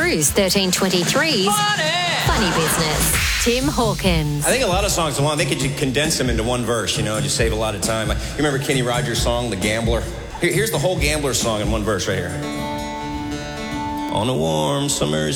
Cruise 1323's Funny Business. Tim Hawkins. I think a lot of songs, they could condense them into one verse, just save a lot of time. You remember Kenny Rogers' song, The Gambler? Here's the whole Gambler song in one verse right here. On a warm summer's